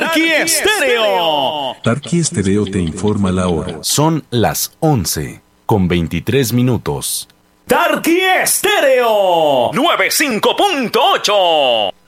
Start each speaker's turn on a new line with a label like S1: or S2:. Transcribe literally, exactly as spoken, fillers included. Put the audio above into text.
S1: Tarqui Estéreo.
S2: Tarqui Estéreo te informa la hora.
S3: Son las once con veintitrés minutos.
S1: Tarqui Estéreo noventa y cinco punto ocho.